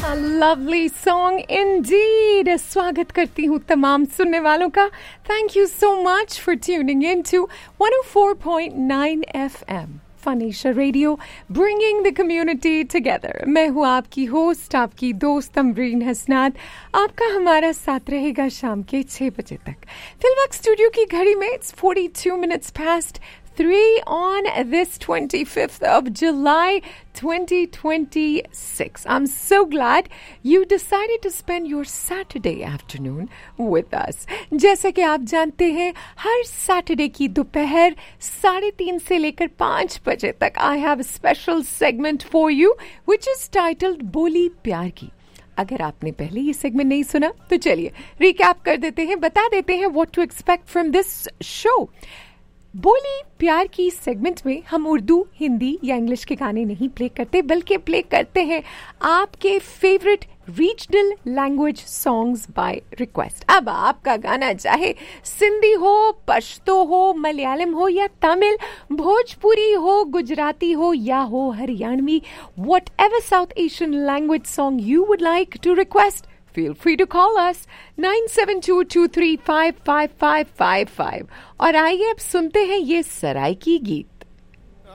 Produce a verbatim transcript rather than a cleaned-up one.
Lovely song Indeed. स्वागत करती हूँ तमाम सुनने वालों का। Thank you so much for tuning in to one O four point nine F M फनीशा radio, bringing the community together. मैं हूँ आपकी होस्ट, आपकी दोस्त अमरीन हसनात। आपका हमारा साथ रहेगा शाम के छः बजे तक। फिलवक्त स्टूडियो की घड़ी में it's forty two minutes past three on this twenty-fifth of July twenty twenty-six. I'm so glad you decided to spend your Saturday afternoon with us. जैसा कि आप जानते हैं, हर सैटरडे की दोपहर साढ़े तीन से लेकर पाँच बजे तक I have a special segment for you which is titled बोली प्यार की। अगर आपने पहले ये सेगमेंट नहीं सुना तो चलिए रिकैप कर देते हैं, बता देते हैं what to expect from this show. बोली प्यार की सेगमेंट में हम उर्दू, हिंदी या इंग्लिश के गाने नहीं प्ले करते, बल्कि प्ले करते हैं आपके favourite regional language songs by request. अब आपका गाना चाहे सिंधी हो, पश्तो हो, मलयालम हो या तमिल, भोजपुरी हो, गुजराती हो या हो Haryanvi, what ever south Asian language song you would like to request, feel free to call us nine seven two two three five five five five five। और आइए अब सुनते हैं ये सराइकी गीत।